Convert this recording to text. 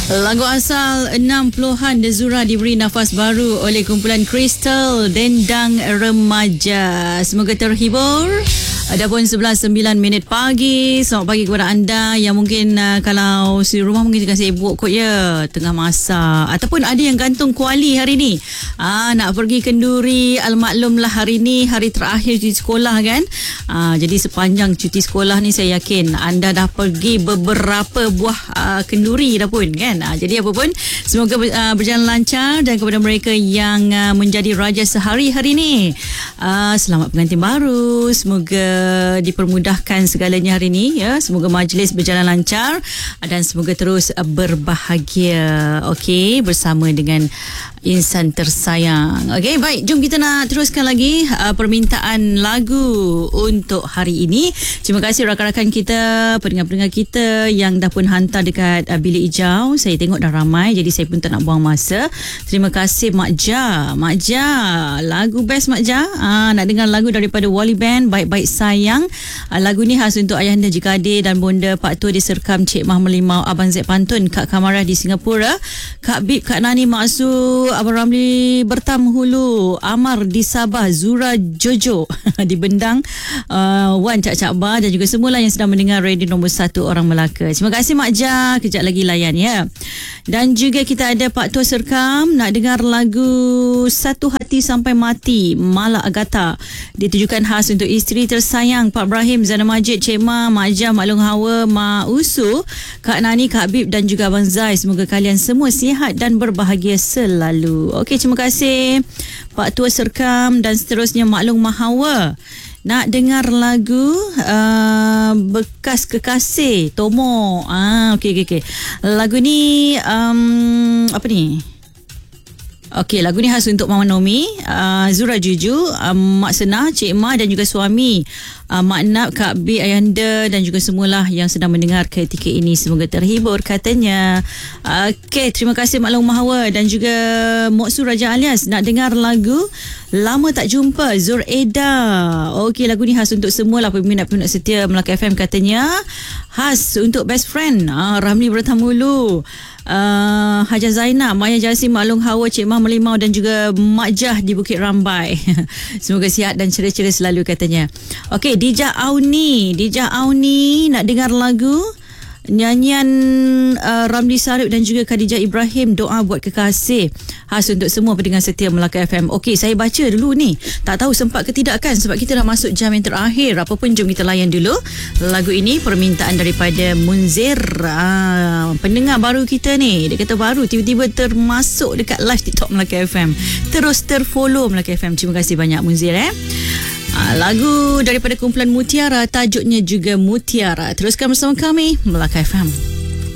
Lagu asal 60-an The Zura diberi nafas baru oleh kumpulan Crystal Dendang Remaja. Semoga terhibur. Adapun 11:09 pagi. Selamat pagi kepada anda yang mungkin kalau di rumah mungkin tengah sibuk kot ya, tengah masak, ataupun ada yang gantung kuali hari ni. Nak pergi kenduri. Almaklumlah hari ni hari terakhir cuti sekolah kan. Jadi sepanjang cuti sekolah ni saya yakin anda dah pergi beberapa buah kenduri dah pun kan. Jadi apa pun semoga berjalan lancar, dan kepada mereka yang menjadi raja sehari hari ni, selamat pengantin baru. Semoga dipermudahkan segalanya hari ni ya. Semoga majlis berjalan lancar dan semoga terus berbahagia. Okey, bersama dengan insan tersayang. Okey, baik, jom kita nak teruskan lagi permintaan lagu untuk hari ini. Terima kasih rakan-rakan kita, pendengar-pendengar kita yang dah pun hantar dekat Bilik Hijau. Saya tengok dah ramai, jadi saya pun tak nak buang masa. Terima kasih Mak Ja. Mak Ja, lagu best Mak Ja. Nak dengar lagu daripada Wally Band, Baik-Baik Sayang. Lagu ni khas untuk ayahanda Jikadir dan bonda Pak Tua diserkam Cik Mah Melimau, Abang Z Pantun, Kak Kamarah di Singapura, Kak Bib, Kak Nani Maksud, Abang Ramli Bertam Hulu, Amar di Sabah, Zura Jojo di Bendang, Wan Cak Bar, dan juga semualah yang sedang mendengar radio nombor 1 orang Melaka. Terima kasih Mak Ja. Kejap lagi layan ya. Dan juga kita ada Pak Tua serkam nak dengar lagu Satu Hati Sampai Mati, Mala Agatha, ditujukan khas untuk isteri tersayang Pak Ibrahim, Zana Majid, Cik Ma, Mak Ja, Mak Long Hawa, Mak Usu, Kak Nani, Kak Bib dan juga Abang Zai. Semoga kalian semua sihat dan berbahagia selalu. Okey, terima kasih Pak Tua serkam. Dan seterusnya Mak Long Mahawa nak dengar lagu Bekas Kekasih Tomo. Okey. Lagu ni apa ni? Okey, lagu ni khas untuk Mama Nomi, Zura Juju, Mak Senah, Cik Ma dan juga suami, Mak Nap, Kak B, Ayanda dan juga semualah yang sedang mendengar ketika ini. Semoga terhibur katanya. Okey, terima kasih Mak Long Mahawa dan juga Moksu Raja Alias nak dengar lagu Lama Tak Jumpa, Zur Eda. Okey, lagu ni khas untuk semualah peminat-peminat setia Melaka FM katanya. Khas untuk best friend Ramli Bertam Hulu, Haja Zainab, Maya Jasim, Mak Long Hawa, Cik Mah Melimau dan juga Mak Jah di Bukit Rambai. Semoga sihat dan ceria-ceria selalu katanya. Okey, Dija Auni nak dengar lagu nyanyian Ramli Sarip dan juga Khadijah Ibrahim, Doa Buat Kekasih, khas untuk semua pendengar setia Melaka FM. Okey, saya baca dulu ni. Tak tahu sempat ke tidak kan, sebab kita dah masuk jam yang terakhir. Apa pun, jom kita layan dulu lagu ini. Permintaan daripada Munzir, pendengar baru kita ni. Dia kata baru tiba-tiba termasuk dekat live TikTok Melaka FM, terus terfollow Melaka FM. Terima kasih banyak Munzir. Lagu daripada kumpulan Mutiara, tajuknya juga Mutiara. Teruskan bersama kami Melaka FM.